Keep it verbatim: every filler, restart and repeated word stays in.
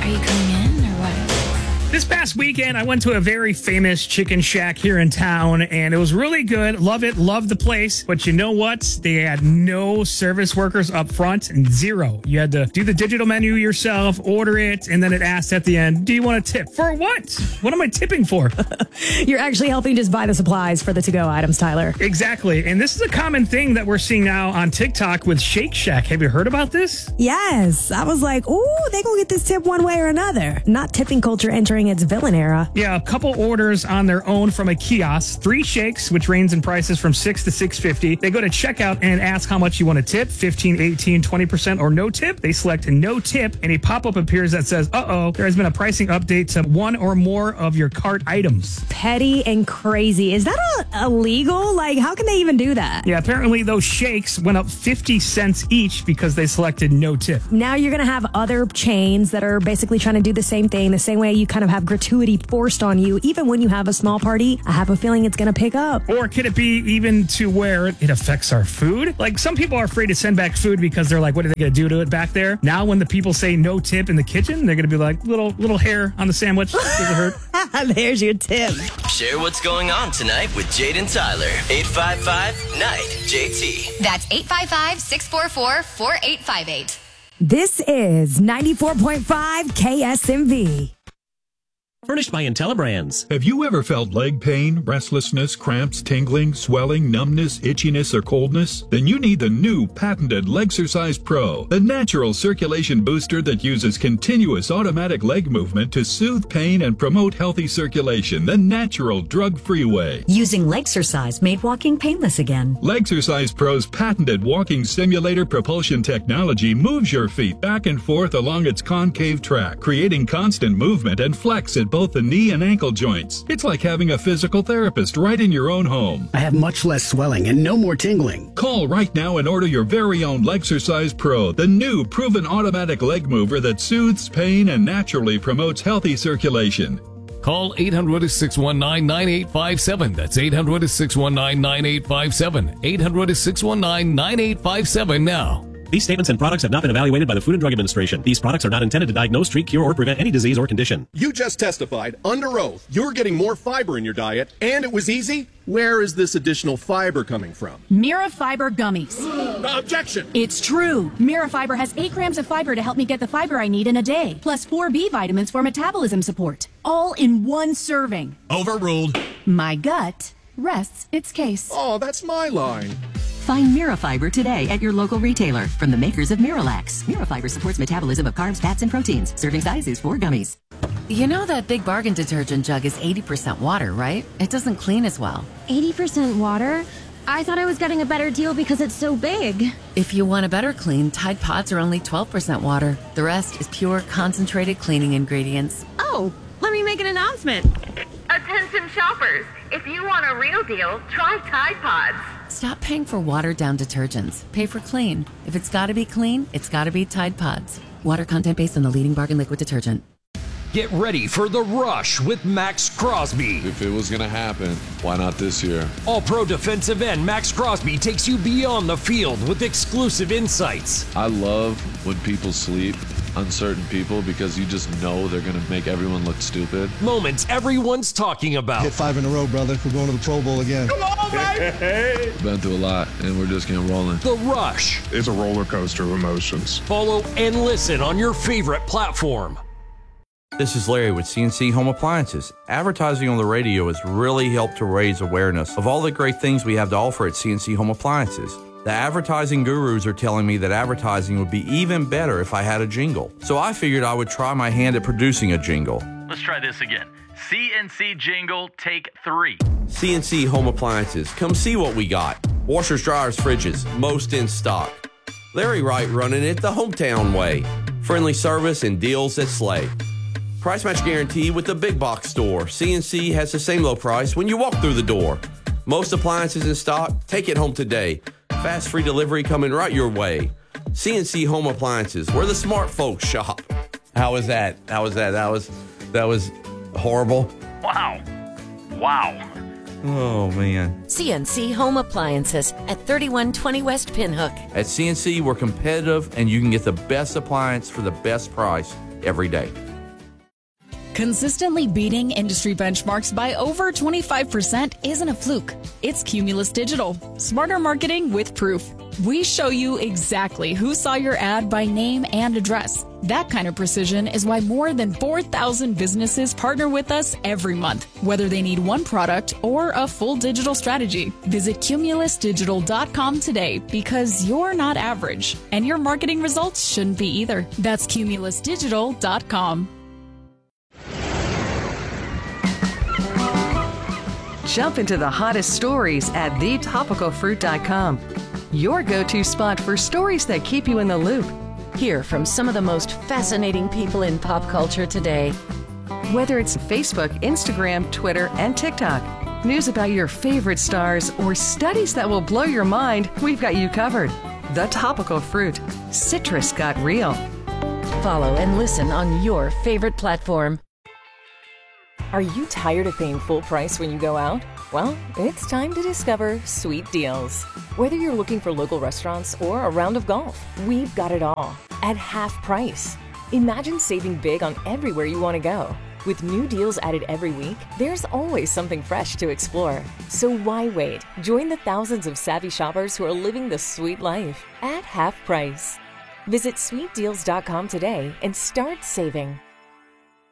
Are you coming in or what? This past weekend, I went to a very famous chicken shack here in town, and it was really good. Love it. Love the place. But you know what? They had no service workers up front and zero. You had to do the digital menu yourself, order it, and then it asked at the end, do you want a tip? For what? What am I tipping for? You're actually helping just buy the supplies for the to-go items, Tyler. Exactly. And this is a common thing that we're seeing now on TikTok with Shake Shack. Have you heard about this? Yes. I was like, ooh, they gonna get this tip one way or another. Not tipping culture entering its villain era. Yeah, a couple orders on their own from a kiosk, three shakes, which range in prices from six to six fifty. They go to checkout and ask how much you want to tip, fifteen, eighteen, twenty percent, or no tip. They select no tip, and a pop-up appears that says, uh-oh, there has been a pricing update to one or more of your cart items. Petty and crazy. Is that a- illegal? Like, how can they even do that? Yeah, apparently those shakes went up fifty cents each because they selected no tip. Now you're going to have other chains that are basically trying to do the same thing, the same way you kind of have gratuity forced on you. Even when you have a small party, I have a feeling it's going to pick up. Or could it be even to where it affects our food? Like, some people are afraid to send back food because they're like, what are they going to do to it back there? Now when the people say no tip in the kitchen, they're going to be like, little little hair on the sandwich. Does it hurt? There's your tip. Share what's going on tonight with Jade and Tyler. eight five five, N I G H, J T. That's eight five five, six four four, four eight five eight. This is ninety-four point five K S M V. Furnished by IntelliBrands. Have you ever felt leg pain, restlessness, cramps, tingling, swelling, numbness, itchiness, or coldness? Then you need the new patented Legsercise Pro, the natural circulation booster that uses continuous automatic leg movement to soothe pain and promote healthy circulation the natural drug-free way. Using Legsercise made walking painless again. Legsercise Pro's patented walking simulator propulsion technology moves your feet back and forth along its concave track, creating constant movement and flex at both the knee and ankle joints. It's like having a physical therapist right in your own home. I have much less swelling and no more tingling. Call right now and order your very own Legsercise Pro, the new proven automatic leg mover that soothes pain and naturally promotes healthy circulation. Call eight hundred, six one nine, nine eight five seven. That's eight hundred, six one nine, nine eight five seven. eight hundred, six one nine, nine eight five seven now. These statements and products have not been evaluated by the Food and Drug Administration. These products are not intended to diagnose, treat, cure, or prevent any disease or condition. You just testified under oath you're getting more fiber in your diet, and it was easy. Where is this additional fiber coming from? Mirafiber gummies. Objection! It's true. Mirafiber has eight grams of fiber to help me get the fiber I need in a day, plus four B vitamins for metabolism support. All in one serving. Overruled. My gut rests its case. Oh, that's my line. Find Mirafiber today at your local retailer from the makers of Miralax. Mirafiber supports metabolism of carbs, fats, and proteins. Serving size is four gummies. You know that Big Bargain detergent jug is eighty percent water, right? It doesn't clean as well. eighty percent water? I thought I was getting a better deal because it's so big. If you want a better clean, Tide Pods are only twelve percent water. The rest is pure, concentrated cleaning ingredients. Oh, let me make an announcement. Attention shoppers, if you want a real deal, try Tide Pods. Stop paying for watered-down detergents. Pay for clean. If it's gotta be clean, it's gotta be Tide Pods. Water content based on the leading bargain liquid detergent. Get ready for The Rush with Max Crosby. If it was going to happen, why not this year? All-pro defensive end Max Crosby takes you beyond the field with exclusive insights. I love when people sleep on certain people because you just know they're going to make everyone look stupid. Moments everyone's talking about. Hit five in a row, brother. We're going to the Pro Bowl again. Come on, baby! Been through a lot, and we're just getting rolling. The Rush. It's a roller coaster of emotions. Follow and listen on your favorite platform. This is Larry with C N C Home Appliances. Advertising on the radio has really helped to raise awareness of all the great things we have to offer at C N C Home Appliances. The advertising gurus are telling me that advertising would be even better if I had a jingle. So I figured I would try my hand at producing a jingle. Let's try this again. C N C jingle, take three. C N C Home Appliances. Come see what we got. Washers, dryers, fridges, most in stock. Larry Wright running it the hometown way. Friendly service and deals that slay. Price match guarantee with the big box store. C N C has the same low price when you walk through the door. Most appliances in stock. Take it home today. Fast free delivery coming right your way. C N C Home Appliances, where the smart folks shop. How was that? How was that? That was that was horrible. Wow. Wow. Oh, man. C N C Home Appliances at thirty-one twenty West Pinhook. At C N C, we're competitive, and you can get the best appliance for the best price every day. Consistently beating industry benchmarks by over twenty-five percent isn't a fluke. It's Cumulus Digital. Smarter marketing with proof. We show you exactly who saw your ad by name and address. That kind of precision is why more than four thousand businesses partner with us every month, whether they need one product or a full digital strategy. Visit cumulus digital dot com today because you're not average, and your marketing results shouldn't be either. That's cumulus digital dot com. Jump into the hottest stories at the topical fruit dot com. Your go-to spot for stories that keep you in the loop. Hear from some of the most fascinating people in pop culture today. Whether it's Facebook, Instagram, Twitter, and TikTok, news about your favorite stars, or studies that will blow your mind, we've got you covered. The Topical Fruit. Citrus got real. Follow and listen on your favorite platform. Are you tired of paying full price when you go out? Well, it's time to discover Sweet Deals. Whether you're looking for local restaurants or a round of golf, we've got it all at half price. Imagine saving big on everywhere you want to go. With new deals added every week, there's always something fresh to explore. So why wait? Join the thousands of savvy shoppers who are living the sweet life at half price. Visit sweet deals dot com today and start saving.